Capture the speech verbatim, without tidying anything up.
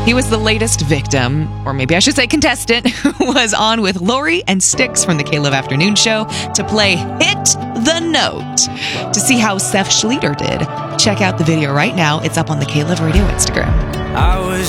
He was the latest victim, or maybe I should say contestant, who was on with Lori and Styx from the K-Love Afternoon Show to play Hit the Note. To see how Seth Schleter did, check out the video right now. It's up on the K-Love Radio Instagram. I was